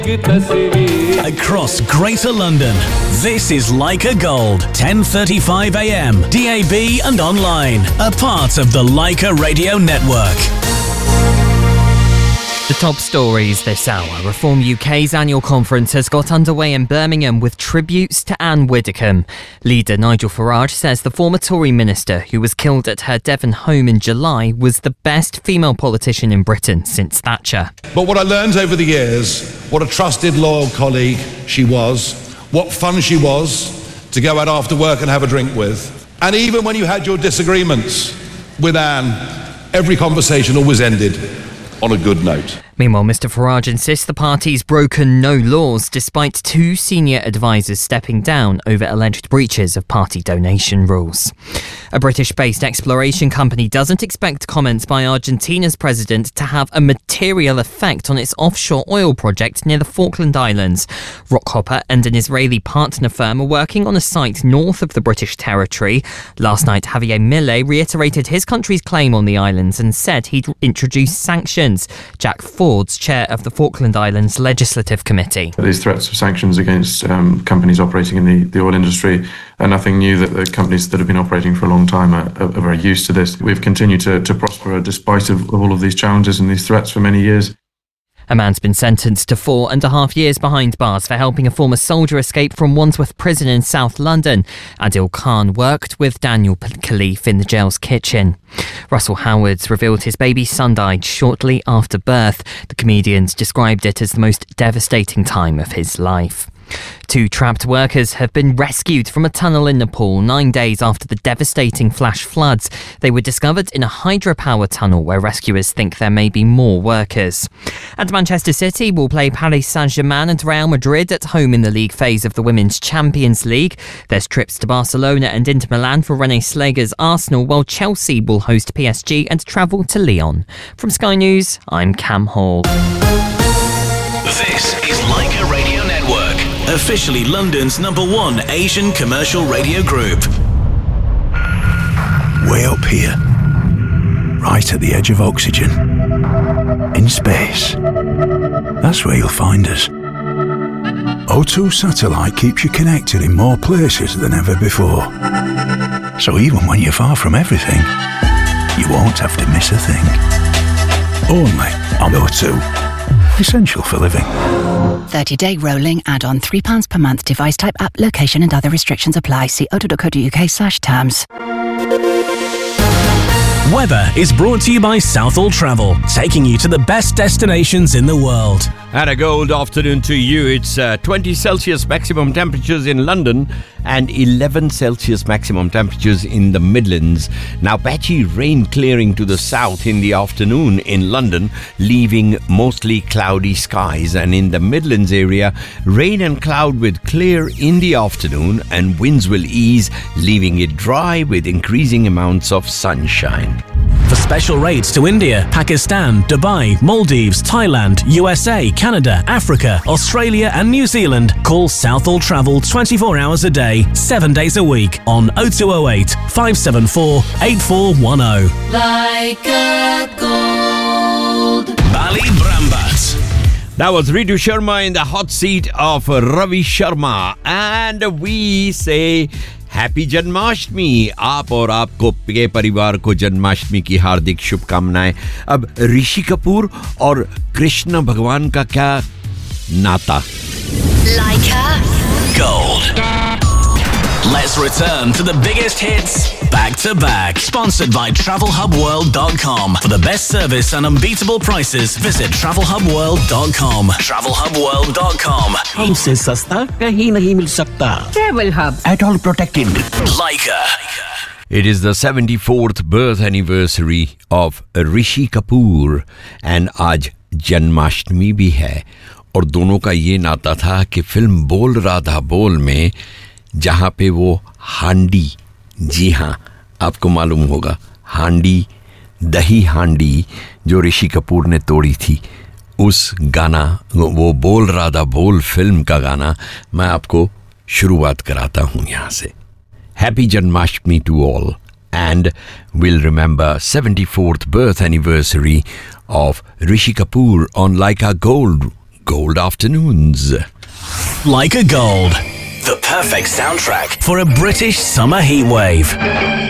Across Greater London, this is Leica Gold, 10:35 a.m, DAB and online, a part of the Leica Radio Network. The top stories this hour. Reform UK's annual conference has got underway in Birmingham with tributes to Anne Widdecombe. Leader Nigel Farage says the former Tory minister, who was killed at her Devon home in July, was the best female politician in Britain since Thatcher. But what I learned over the years, what a trusted, loyal colleague she was, what fun she was to go out after work and have a drink with. And even when you had your disagreements with Anne, every conversation always ended on a good note. Meanwhile, Mr Farage insists the party's broken no laws despite two senior advisers stepping down over alleged breaches of party donation rules. A British-based exploration company doesn't expect comments by Argentina's president to have a material effect on its offshore oil project near the Falkland Islands. Rockhopper and an Israeli partner firm are working on a site north of the British territory. Last night, Javier Milei reiterated his country's claim on the islands and said he'd introduce sanctions. Jack Ford's chair of the Falkland Islands Legislative Committee. These threats of sanctions against companies operating in the oil industry are nothing new. That the companies that have been operating for a long time are very used to this. We've continued to prosper despite of all of these challenges and these threats for many years. A man's been sentenced to 4.5 years behind bars for helping a former soldier escape from Wandsworth Prison in South London. Adil Khan worked with Daniel Khalif in the jail's kitchen. Russell Howard's revealed his baby son died shortly after birth. The comedian's described it as the most devastating time of his life. Two trapped workers have been rescued from a tunnel in Nepal 9 days after the devastating flash floods. They were discovered in a hydropower tunnel where rescuers think there may be more workers. And Manchester City will play Paris Saint-Germain and Real Madrid at home in the league phase of the Women's Champions League. There's trips to Barcelona and Inter Milan for Renée Slager's Arsenal, while Chelsea will host PSG and travel to Lyon. From Sky News, I'm Cam Hall. This is Leica Radio Network, officially London's #1 Asian commercial radio group. Way up here, right at the edge of oxygen, in space. That's where you'll find us. O2 Satellite keeps you connected in more places than ever before. So even when you're far from everything, you won't have to miss a thing. Only on O2. Essential for living. 30-day rolling add-on, £3 per month. Device type, app, location and other restrictions apply. See o2.co.uk/terms. Weather is brought to you by Southall Travel, taking you to the best destinations in the world. And a gold afternoon to you. It's 20 Celsius maximum temperatures in London and 11 Celsius maximum temperatures in the Midlands. Now, patchy rain clearing to the south in the afternoon in London, leaving mostly cloudy skies. And in the Midlands area, rain and cloud with clear in the afternoon, and winds will ease, leaving it dry with increasing amounts of sunshine. For special rates to India, Pakistan, Dubai, Maldives, Thailand, USA, Canada, Africa, Australia and New Zealand, call Southall Travel 24 hours a day, 7 days a week on 0208 574 8410. Leica Gold. Bali Brambat. That was Ritu Sharma in the hot seat of Ravi Sharma. And we say happy Janmashtami. आप और आपको के परिवार को जन्माष्टमी की हार्दिक शुभकामनाएं। अब ऋषि कपूर और कृष्ण भगवान का क्या नाता? Leica Gold. Let's return to the biggest hits back to back. Sponsored by TravelHubWorld.com. For the best service and unbeatable prices, visit TravelHubWorld.com. TravelHubWorld.com. हमसे सस्ता कहीं नहीं मिल सकता. Travel Hub. At all protected. Leica. It is the 74th birth anniversary of Rishi Kapoor and आज जन्माष्टमी भी है और दोनों का ये नाता था कि फिल्म बोल राधा बोल में जहाँ पे वो हांडी, जी हाँ आपको मालूम होगा हांडी, दही हांडी जो ऋषि कपूर ने तोड़ी थी, उस गाना वो बोल राधा बोल फिल्म का गाना मैं आपको शुरुआत कराता हूँ यहाँ से। Happy Janmashtami to all, and we'll remember 74th birth anniversary of Rishi Kapoor on Leica Gold Gold Afternoons. Like a Gold. The perfect soundtrack for a British summer heatwave.